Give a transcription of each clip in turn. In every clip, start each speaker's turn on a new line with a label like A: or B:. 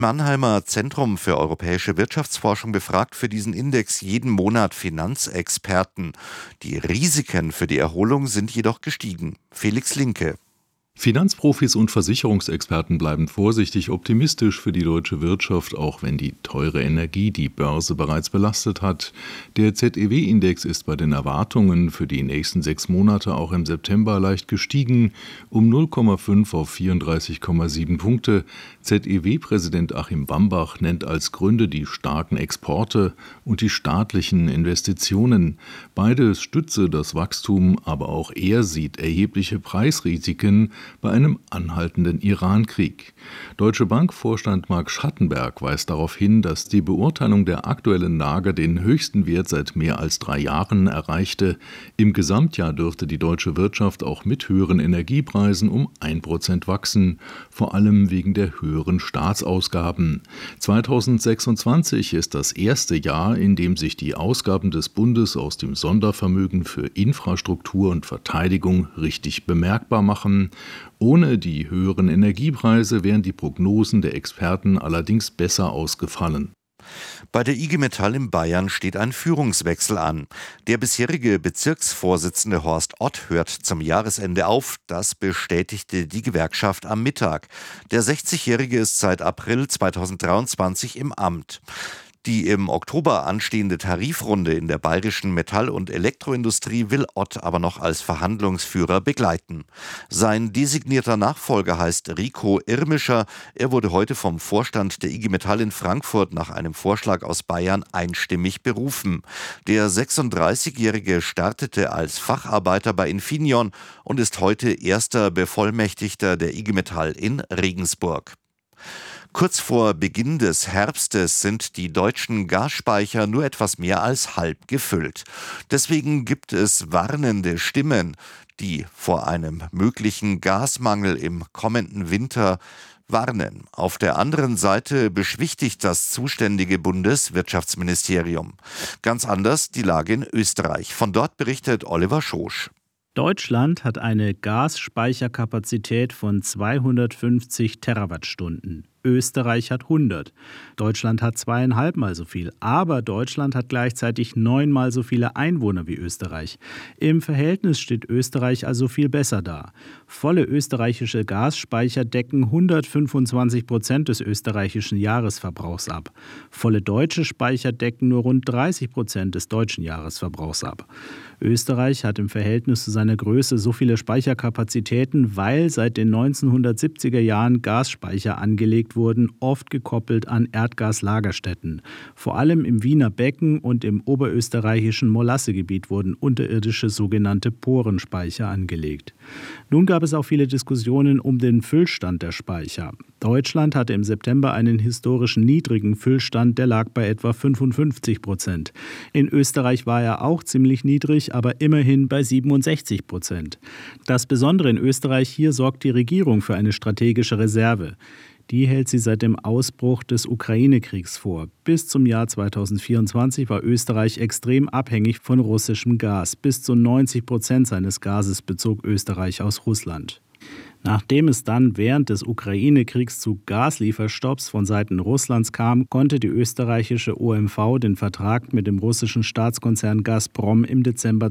A: Mannheimer Zentrum für europäische Wirtschaftsforschung befragt für diesen Index jeden Monat Finanzexperten. Die Risiken für die Erholung sind jedoch gestiegen. Felix Linke.
B: Finanzprofis und Versicherungsexperten bleiben vorsichtig optimistisch für die deutsche Wirtschaft, auch wenn die teure Energie die Börse bereits belastet hat. Der ZEW-Index ist bei den Erwartungen für die nächsten 6 Monate auch im September leicht gestiegen, um 0,5 auf 34,7 Punkte. ZEW-Präsident Achim Wambach nennt als Gründe die starken Exporte und die staatlichen Investitionen. Beides stütze das Wachstum, aber auch er sieht erhebliche Preisrisiken bei einem anhaltenden Iran-Krieg. Deutsche Bank-Vorstand Marc Schattenberg weist darauf hin, dass die Beurteilung der aktuellen Lage den höchsten Wert seit mehr als 3 Jahren erreichte. Im Gesamtjahr dürfte die deutsche Wirtschaft auch mit höheren Energiepreisen um 1% wachsen, vor allem wegen der höheren Staatsausgaben. 2026 ist das erste Jahr, in dem sich die Ausgaben des Bundes aus dem Sondervermögen für Infrastruktur und Verteidigung richtig bemerkbar machen. Ohne die höheren Energiepreise wären die Prognosen der Experten allerdings besser ausgefallen.
A: Bei der IG Metall in Bayern steht ein Führungswechsel an. Der bisherige Bezirksvorsitzende Horst Ott hört zum Jahresende auf. Das bestätigte die Gewerkschaft am Mittag. Der 60-Jährige ist seit April 2023 im Amt. Die im Oktober anstehende Tarifrunde in der bayerischen Metall- und Elektroindustrie will Ott aber noch als Verhandlungsführer begleiten. Sein designierter Nachfolger heißt Rico Irmischer. Er wurde heute vom Vorstand der IG Metall in Frankfurt nach einem Vorschlag aus Bayern einstimmig berufen. Der 36-Jährige startete als Facharbeiter bei Infineon und ist heute erster Bevollmächtigter der IG Metall in Regensburg. Kurz vor Beginn des Herbstes sind die deutschen Gasspeicher nur etwas mehr als halb gefüllt. Deswegen gibt es warnende Stimmen, die vor einem möglichen Gasmangel im kommenden Winter warnen. Auf der anderen Seite beschwichtigt das zuständige Bundeswirtschaftsministerium. Ganz anders die Lage in Österreich. Von dort berichtet Oliver Schosch.
C: Deutschland hat eine Gasspeicherkapazität von 250 Terawattstunden. Österreich hat 100. Deutschland hat 2,5 Mal so viel. Aber Deutschland hat gleichzeitig 9 Mal so viele Einwohner wie Österreich. Im Verhältnis steht Österreich also viel besser da. Volle österreichische Gasspeicher decken 125% des österreichischen Jahresverbrauchs ab. Volle deutsche Speicher decken nur rund 30% des deutschen Jahresverbrauchs ab. Österreich hat im Verhältnis zu seiner Größe so viele Speicherkapazitäten, weil seit den 1970er Jahren Gasspeicher angelegt wurden, oft gekoppelt an Erdgaslagerstätten. Vor allem im Wiener Becken und im oberösterreichischen Molassegebiet wurden unterirdische sogenannte Porenspeicher angelegt. Nun gab es auch viele Diskussionen um den Füllstand der Speicher. Deutschland hatte im September einen historisch niedrigen Füllstand, der lag bei etwa 55%. In Österreich war er auch ziemlich niedrig, aber immerhin bei 67%. Das Besondere in Österreich: hier sorgt die Regierung für eine strategische Reserve. Die hält sie seit dem Ausbruch des Ukraine-Kriegs vor. Bis zum Jahr 2024 war Österreich extrem abhängig von russischem Gas. Bis zu 90% seines Gases bezog Österreich aus Russland. Nachdem es dann während des Ukraine-Kriegs zu Gaslieferstopps von Seiten Russlands kam, konnte die österreichische OMV den Vertrag mit dem russischen Staatskonzern Gazprom im Dezember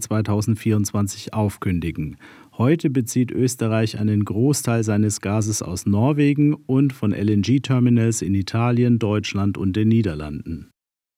C: 2024 aufkündigen. Heute bezieht Österreich einen Großteil seines Gases aus Norwegen und von LNG-Terminals in Italien, Deutschland und den Niederlanden.